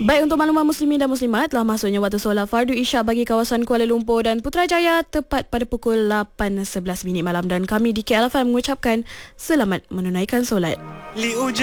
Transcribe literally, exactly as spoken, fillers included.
Baik, untuk makluman muslimin dan muslimat, telah masuknya waktu solat fardu isyak bagi kawasan Kuala Lumpur dan Putrajaya tepat pada pukul lapan sebelas minit malam, dan kami di K L F M mengucapkan selamat menunaikan solat.